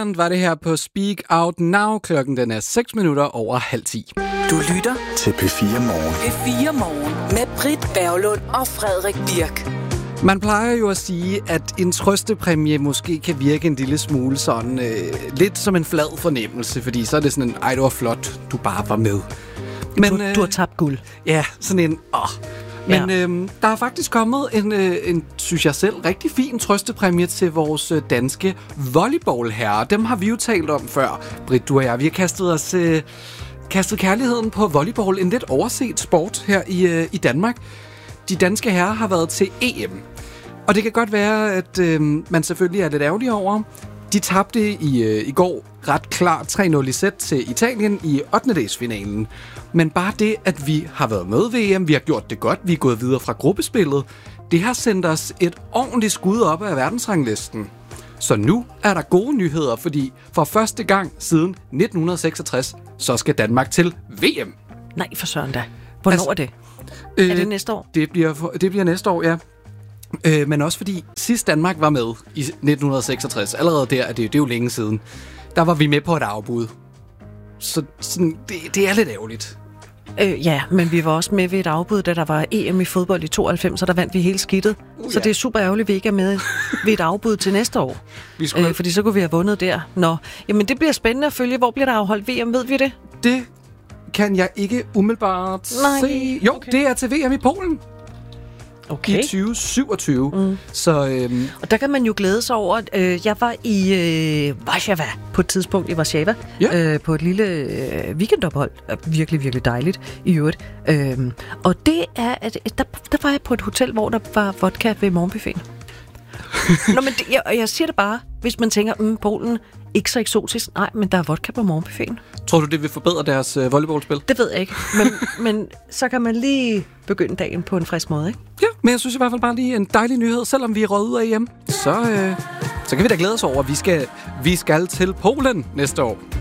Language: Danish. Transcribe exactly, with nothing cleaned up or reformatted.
Poland var det her på Speak Out Now. Klokken den er seks minutter over halv ti. Du lytter til P fire Morgen. P fire Morgen med Britt Berglund og Frederik Birk. Man plejer jo at sige, at en trøstepræmie måske kan virke en lille smule sådan øh, lidt som en flad fornemmelse, fordi så er det sådan en, ej, det var flot, du bare var med. Men, du, øh, du har tabt guld. Ja, sådan en, åh. Men ja. øh, der er faktisk kommet en, øh, en, synes jeg selv, rigtig fin trøstepræmie til vores øh, danske volleyballherrer. Dem har vi jo talt om før, Britt, du og jeg. Vi har kastet os... Øh, kastet kærligheden på volleyball, en lidt overset sport her i, øh, i Danmark. De danske herrer har været til E M. Og det kan godt være, at øh, man selvfølgelig er lidt ærgerlig over. De tabte i, øh, i går ret klart tre nul i sæt til Italien i ottendedelsfinalen. Men bare det, at vi har været med ved E M, vi har gjort det godt, vi er gået videre fra gruppespillet, det har sendt os et ordentligt skud op af verdensranglisten. Så nu er der gode nyheder, fordi for første gang siden nitten seksogtres, så skal Danmark til V M. Nej, for søren da. Hvornår altså, er det? Øh, er det næste år? Det bliver, det bliver næste år, ja. Øh, men også fordi sidst Danmark var med i nitten seksogtres, allerede der, det, det er jo længe siden, der var vi med på et afbud. Så sådan, det, det er lidt ærgerligt. Øh, ja, men vi var også med ved et afbud, da der var E M i fodbold i tooghalvfems, så der vandt vi hele skidtet. Uh, så ja. Det er super ærgerligt, at vi ikke er med ved et afbud til næste år. Vi skulle... øh, fordi så kunne vi have vundet der. Nå, jamen det bliver spændende at følge. Hvor bliver der afholdt V M? Ved vi det? Det kan jeg ikke umiddelbart Nej. se. Jo, okay. Det er til V M i Polen. Okay. I tyve syvogtyve. Mm. Så, øhm... Og der kan man jo glæde sig over, at øh, jeg var i øh, Warszawa på et tidspunkt i Warszawa, ja. øh, på et lille øh, weekendophold. Virkelig, virkelig dejligt i øvrigt. Øh, og det er, at der, der var jeg på et hotel, hvor der var vodka ved morgenbuffeten. Nå, men det, jeg, jeg siger det bare, hvis man tænker, mm, Polen, ikke så eksotisk. Nej, men der er vodka på morgenbuffeten. Tror du, det vil forbedre deres øh, volleyballspil? Det ved jeg ikke, men, men så kan man lige begynde dagen på en frisk måde, ikke? Ja, men jeg synes i hvert fald bare lige en dejlig nyhed. Selvom vi er røget ud af E M, så, øh, så kan vi da glæde os over, at vi skal, vi skal til Polen næste år.